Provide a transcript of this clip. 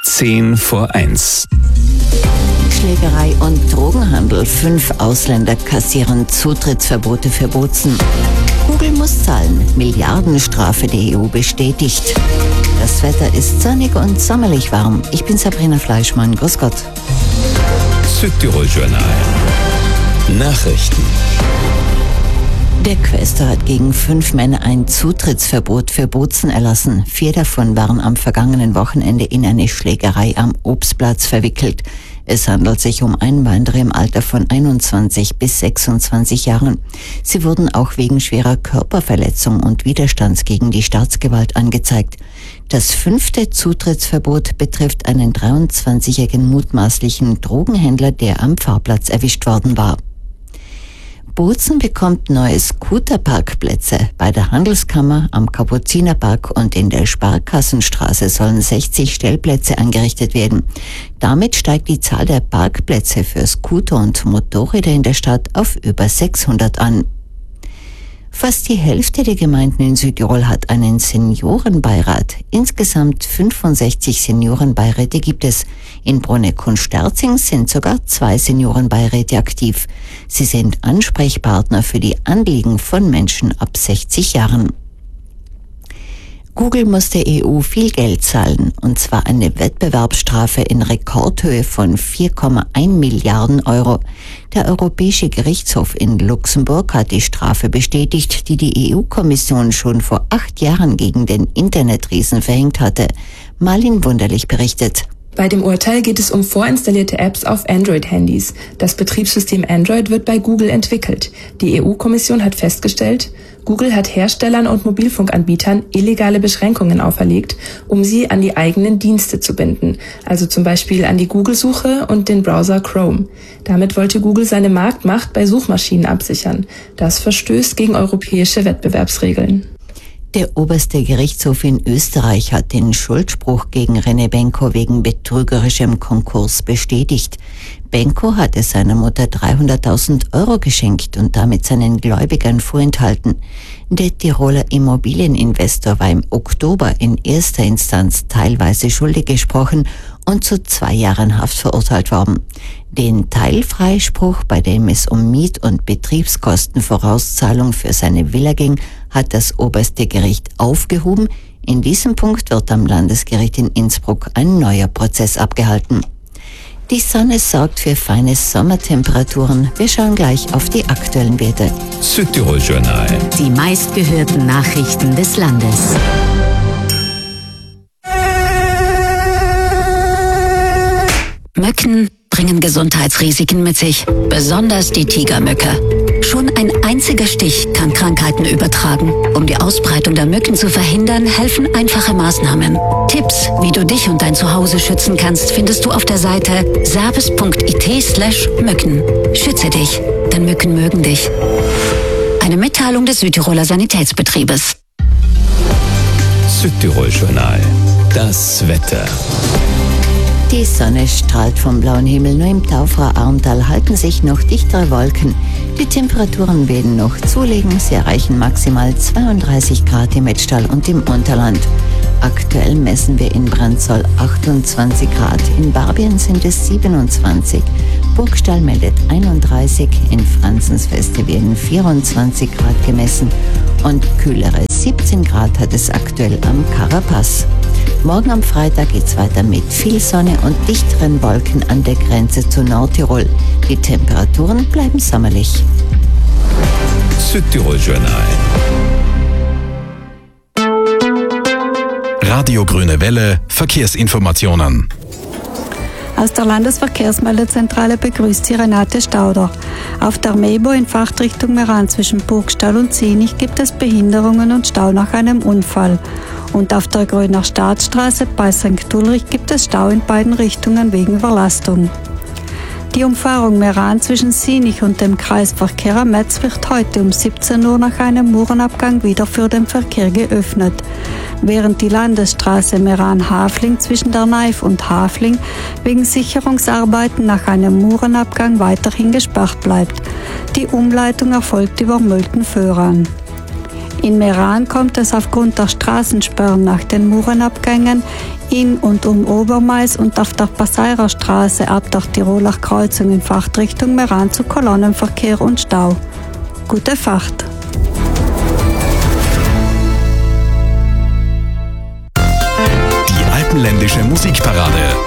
10:10. Schlägerei und Drogenhandel. 5 Ausländer kassieren Zutrittsverbote für Bozen. Google muss zahlen. Milliardenstrafe der EU bestätigt. Das Wetter ist sonnig und sommerlich warm. Ich bin Sabrina Fleischmann. Grüß Gott. Südtirol Journal. Nachrichten. Der Quästor hat gegen 5 Männer ein Zutrittsverbot für Bozen erlassen. 4 davon waren am vergangenen Wochenende in eine Schlägerei am Obstplatz verwickelt. Es handelt sich um Einwanderer im Alter von 21 bis 26 Jahren. Sie wurden auch wegen schwerer Körperverletzung und Widerstands gegen die Staatsgewalt angezeigt. Das 5. Zutrittsverbot betrifft einen 23-jährigen mutmaßlichen Drogenhändler, der am Fahrplatz erwischt worden war. Bozen bekommt neue Scooterparkplätze. Bei der Handelskammer, am Kapuzinerpark und in der Sparkassenstraße sollen 60 Stellplätze eingerichtet werden. Damit steigt die Zahl der Parkplätze für Scooter und Motorräder in der Stadt auf über 600 an. Fast die Hälfte der Gemeinden in Südtirol hat einen Seniorenbeirat. Insgesamt 65 Seniorenbeiräte gibt es. In Bruneck und Sterzing sind sogar 2 Seniorenbeiräte aktiv. Sie sind Ansprechpartner für die Anliegen von Menschen ab 60 Jahren. Google muss der EU viel Geld zahlen, und zwar eine Wettbewerbsstrafe in Rekordhöhe von 4,1 Milliarden Euro. Der Europäische Gerichtshof in Luxemburg hat die Strafe bestätigt, die die EU-Kommission schon vor 8 Jahren gegen den Internetriesen verhängt hatte. Marlin Wunderlich berichtet. Bei dem Urteil geht es um vorinstallierte Apps auf Android-Handys. Das Betriebssystem Android wird bei Google entwickelt. Die EU-Kommission hat festgestellt, Google hat Herstellern und Mobilfunkanbietern illegale Beschränkungen auferlegt, um sie an die eigenen Dienste zu binden, also zum Beispiel an die Google-Suche und den Browser Chrome. Damit wollte Google seine Marktmacht bei Suchmaschinen absichern. Das verstößt gegen europäische Wettbewerbsregeln. Der oberste Gerichtshof in Österreich hat den Schuldspruch gegen René Benko wegen betrügerischem Konkurs bestätigt. Benko hatte seiner Mutter 300.000 Euro geschenkt und damit seinen Gläubigern vorenthalten. Der Tiroler Immobilieninvestor war im Oktober in erster Instanz teilweise schuldig gesprochen und zu 2 Jahren Haft verurteilt worden. Den Teilfreispruch, bei dem es um Miet- und Betriebskostenvorauszahlung für seine Villa ging, hat das oberste Gericht aufgehoben. In diesem Punkt wird am Landesgericht in Innsbruck ein neuer Prozess abgehalten. Die Sonne sorgt für feine Sommertemperaturen. Wir schauen gleich auf die aktuellen Werte. Südtirol Journal. Die meistgehörten Nachrichten des Landes. Mücken bringen Gesundheitsrisiken mit sich, besonders die Tigermücke. Schon ein einziger Stich kann Krankheiten übertragen. Um die Ausbreitung der Mücken zu verhindern, helfen einfache Maßnahmen. Tipps, wie du dich und dein Zuhause schützen kannst, findest du auf der Seite sabes.it/Mücken. Schütze dich, denn Mücken mögen dich. Eine Mitteilung des Südtiroler Sanitätsbetriebes. Südtirol Journal. Das Wetter. Die Sonne strahlt vom blauen Himmel, nur im Taufrer Armtal halten sich noch dichtere Wolken. Die Temperaturen werden noch zulegen, sie erreichen maximal 32 Grad im Mettstall und im Unterland. Aktuell messen wir in Brandsol 28 Grad, in Barbien sind es 27, Burgstall meldet 31, in Franzensfeste werden 24 Grad gemessen und kühlere 17 Grad hat es aktuell am Carapaz. Morgen am Freitag geht's weiter mit viel Sonne und dichteren Wolken an der Grenze zu Nordtirol. Die Temperaturen bleiben sommerlich. Südtirol Journal. Radio Grüne Welle, Verkehrsinformationen. Aus der Landesverkehrsmeldezentrale begrüßt Sie Renate Stauder. Auf der Mebo in Fahrtrichtung Meran zwischen Burgstall und Zienich gibt es Behinderungen und Stau nach einem Unfall. Und auf der Gröner Staatsstraße bei St. Ulrich gibt es Stau in beiden Richtungen wegen Überlastung. Die Umfahrung Meran zwischen Zienich und dem Kreisverkehr am Metz wird heute um 17 Uhr nach einem Murenabgang wieder für den Verkehr geöffnet. Während die Landesstraße Meran-Hafling zwischen der Neif und Hafling wegen Sicherungsarbeiten nach einem Murenabgang weiterhin gesperrt bleibt. Die Umleitung erfolgt über Mölten-Föhran. In Meran kommt es aufgrund der Straßensperren nach den Murenabgängen In und um Obermais und auf der Passeirer Straße ab der Tiroler Kreuzung in Fahrtrichtung Meran zu Kolonnenverkehr und Stau. Gute Fahrt! Die alpenländische Musikparade.